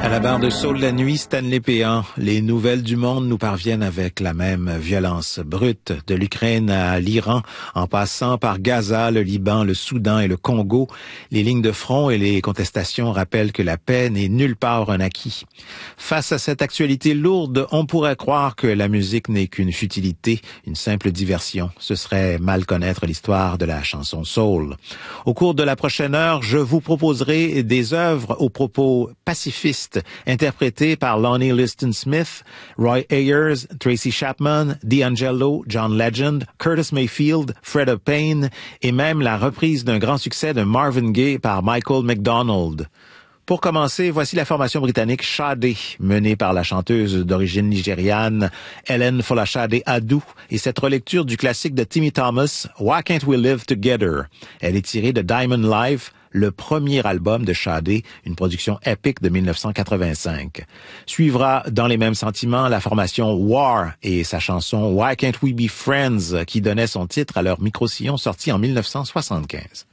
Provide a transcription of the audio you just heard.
À la barre de Saul la nuit, Stanley Péan. Les nouvelles du monde nous parviennent avec la même violence brute, de l'Ukraine à l'Iran, en passant par Gaza, le Liban, le Soudan et le Congo. Les lignes de front et les contestations rappellent que la paix n'est nulle part un acquis. Face à cette actualité lourde, on pourrait croire que la musique n'est qu'une futilité, une simple diversion. Ce serait mal connaître l'histoire de la chanson soul. Au cours de la prochaine heure, je vous proposerai des œuvres aux propos pacifistes interprété par Lonnie Liston Smith, Roy Ayers, Tracy Chapman, D'Angelo, John Legend, Curtis Mayfield, Freda Payne et même la reprise d'un grand succès de Marvin Gaye par Michael McDonald. Pour commencer, voici la formation britannique Sade, menée par la chanteuse d'origine nigériane Helen Folashade Adu, et cette relecture du classique de Timmy Thomas, Why Can't We Live Together? Elle est tirée de Diamond Live, le premier album de Sade, une production épique de 1985. Suivra, dans les mêmes sentiments, la formation War et sa chanson Why Can't We Be Friends, qui donnait son titre à leur micro-sillon sorti en 1975.